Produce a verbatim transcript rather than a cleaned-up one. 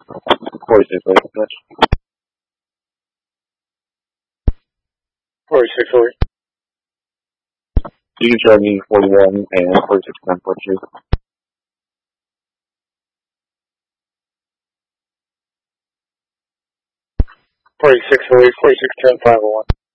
forty-six, forty-six. forty-six, forty. You can show me forty-one and forty-six, ten, forty-two. forty-six, forty, forty-six, ten, five oh one.